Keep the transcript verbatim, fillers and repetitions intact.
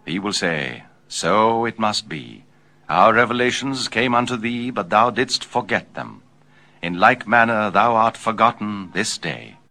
He will say, So it must be. Our revelations came unto thee, but thou didst forget them. In like manner thou art forgotten this day.